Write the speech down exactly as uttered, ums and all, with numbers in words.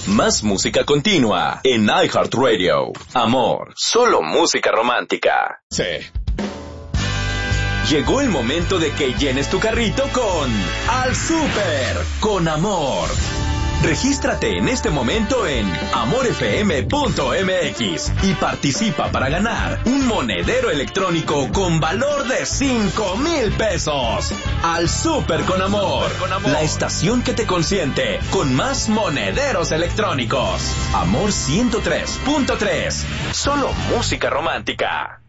Más música continua en iHeartRadio. Amor, solo música romántica. Sí. Llegó el momento de que llenes tu carrito con Al Súper con Amor. Regístrate en este momento en amor f m punto m x y participa para ganar un monedero electrónico con valor de cinco mil pesos. Al Súper con Amor, con Amor, la estación que te consiente con más monederos electrónicos. Amor ciento tres punto tres, solo música romántica.